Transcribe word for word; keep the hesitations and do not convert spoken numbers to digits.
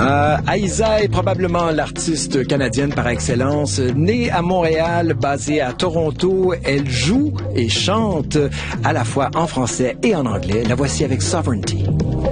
Euh, Aïssa est probablement l'artiste canadienne par excellence. Née à Montréal, basée à Toronto, elle joue et chante à la fois en français et en anglais. La voici avec Sovereignty.